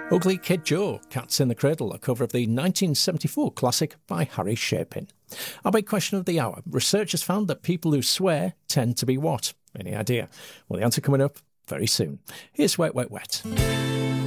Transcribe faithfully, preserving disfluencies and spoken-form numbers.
Ugly Kid Joe, Cats in the Cradle, a cover of the nineteen seventy-four classic by Harry Chapin. Our big question of the hour. Researchers found that people who swear tend to be what? Any idea? Well, the answer coming up very soon. Here's Wet, Wet, Wet.